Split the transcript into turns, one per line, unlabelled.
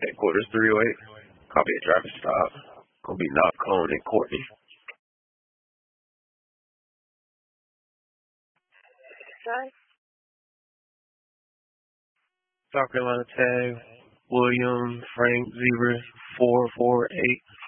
Headquarters 308. Copy a traffic stop. Gonna be Knock Cone and Courtney.
Okay.
South Carolina tag. William Frank Zebra 448.